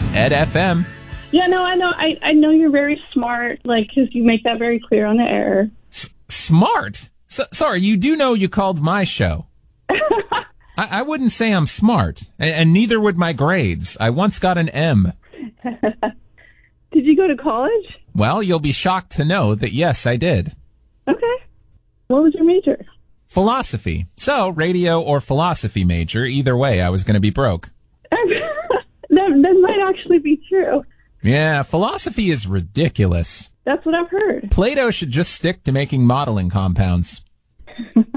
Ed FM. Yeah, no, I know. I know you're very smart, because you make that very clear on the air. Smart? Sorry, you do know you called my show. I wouldn't say I'm smart, and neither would my grades. I once got an M. Did you go to college? Well, you'll be shocked to know that, yes, I did. Okay. What was your major? Philosophy. So, radio or philosophy major, either way, I was going to be broke. That might actually be true. Yeah, philosophy is ridiculous. That's what I've heard. Plato should just stick to making modeling compounds.